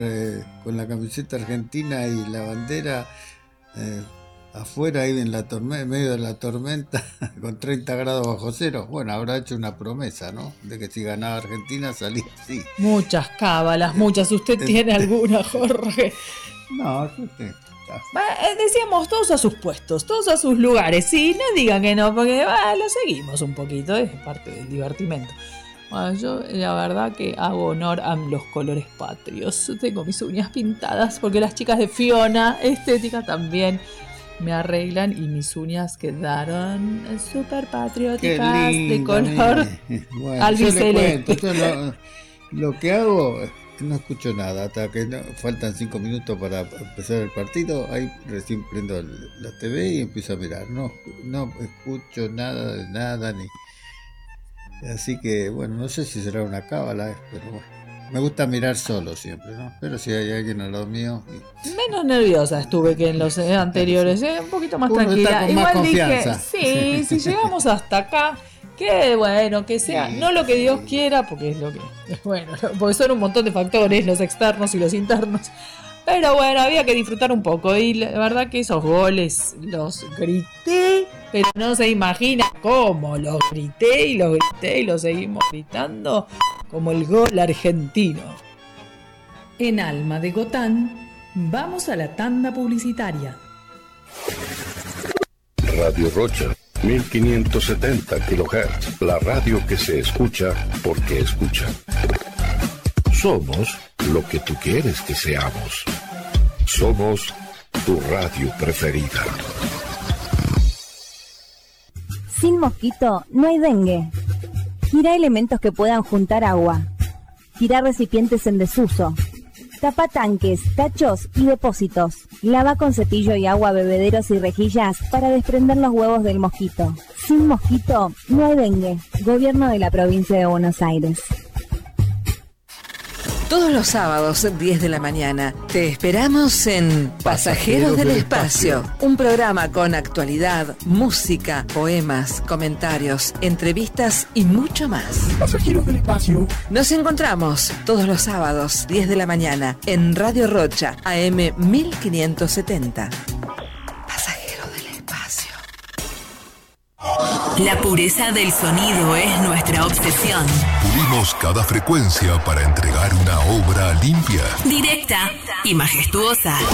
con la camiseta argentina y la bandera afuera ahí en medio de la tormenta con 30 grados bajo cero. Bueno, habrá hecho una promesa, ¿no? De que si ganaba Argentina salía así. Muchas cábalas, muchas. ¿Usted tiene alguna, Jorge? No, yo decíamos todos a sus puestos, todos a sus lugares. Sí, no digan que no, porque lo seguimos un poquito, es parte del divertimento. Bueno, yo la verdad que hago honor a los colores patrios. Tengo mis uñas pintadas porque las chicas de Fiona Estética también me arreglan y mis uñas quedaron súper patrióticas de color bueno, albiceleste. Lo que hago, no escucho nada hasta que faltan 5 minutos para empezar el partido. Ahí recién prendo la TV y empiezo a mirar. No escucho nada de nada ni. Así que, bueno, no sé si será una cábala, pero bueno, me gusta mirar solo siempre, ¿no? Pero si hay alguien al lado mío... Menos nerviosa estuve que en los anteriores, un poquito más tranquila. Con igual más confianza. Dije, si llegamos hasta acá, que bueno, que sea, no lo que Dios quiera, porque es lo que... Bueno, porque son un montón de factores, los externos y los internos. Pero bueno, había que disfrutar un poco y la verdad que esos goles los grité, pero no se imagina cómo los grité y los seguimos gritando como el gol argentino. En Alma de Gotán, vamos a la tanda publicitaria. Radio Rocha, 1570 kHz, la radio que se escucha porque escucha. Somos lo que tú quieres que seamos. Somos tu radio preferida. Sin mosquito no hay dengue. Gira elementos que puedan juntar agua. Tira recipientes en desuso. Tapa tanques, tachos y depósitos. Lava con cepillo y agua bebederos y rejillas para desprender los huevos del mosquito. Sin mosquito no hay dengue. Gobierno de la provincia de Buenos Aires. Todos los sábados, 10 de la mañana, te esperamos en Pasajeros del Espacio, un programa con actualidad, música, poemas, comentarios, entrevistas y mucho más. Pasajeros del Espacio. Nos encontramos todos los sábados, 10 de la mañana, en Radio Rocha, AM 1570. Pasajeros del Espacio. La pureza del sonido es nuestra obsesión. Pulimos cada frecuencia para entregar una obra limpia, directa y majestuosa.